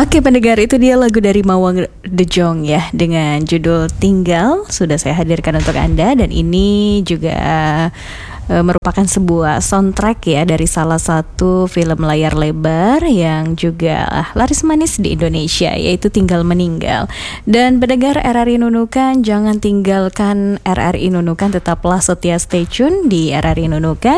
Oke pendengar, itu dia lagu dari Mawang De Jong ya, dengan judul Tinggal. Sudah saya hadirkan untuk Anda, dan ini juga merupakan sebuah soundtrack ya dari salah satu film layar lebar yang juga laris manis di Indonesia, yaitu Tinggal Meninggal. Dan pendengar RRI Nunukan, jangan tinggalkan RRI Nunukan, tetaplah setia stay tune di RRI Nunukan.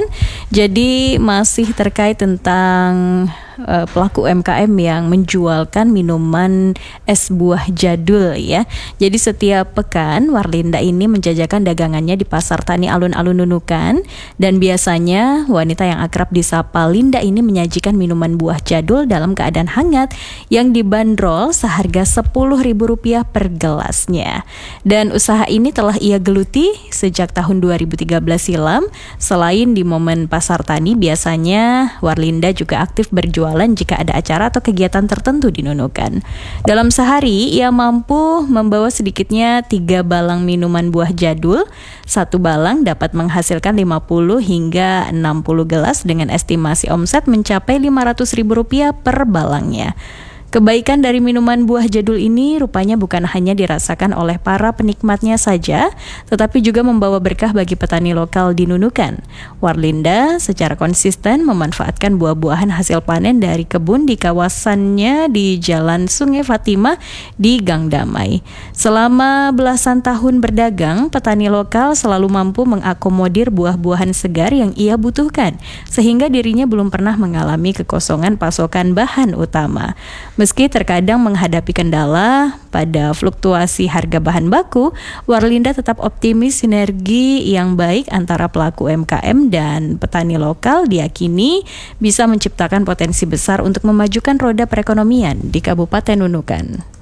Jadi masih terkait tentang pelaku UMKM yang menjualkan minuman es buah jadul ya. Jadi setiap pekan Warlinda ini menjajakan dagangannya di Pasar Tani Alun-Alun Nunukan, dan biasanya wanita yang akrab disapa Linda ini menyajikan minuman buah jadul dalam keadaan hangat yang dibanderol seharga Rp10.000 per gelasnya. Dan usaha ini telah ia geluti sejak tahun 2013 silam. Selain di momen Pasar Tani, biasanya Warlinda juga aktif berjualan jika ada acara atau kegiatan tertentu di Nunukan. Dalam sehari, ia mampu membawa sedikitnya 3 balang minuman buah jadul. Satu balang dapat menghasilkan 50 hingga 60 gelas dengan estimasi omset mencapai Rp500.000 per balangnya. Kebaikan dari minuman buah jadul ini rupanya bukan hanya dirasakan oleh para penikmatnya saja, tetapi juga membawa berkah bagi petani lokal di Nunukan. Warlinda secara konsisten memanfaatkan buah-buahan hasil panen dari kebun di kawasannya di Jalan Sungai Fatimah di Gang Damai. Selama belasan tahun berdagang, petani lokal selalu mampu mengakomodir buah-buahan segar yang ia butuhkan, sehingga dirinya belum pernah mengalami kekosongan pasokan bahan utama. Meski terkadang menghadapi kendala pada fluktuasi harga bahan baku, Warlinda tetap optimis sinergi yang baik antara pelaku UMKM dan petani lokal diyakini bisa menciptakan potensi besar untuk memajukan roda perekonomian di Kabupaten Nunukan.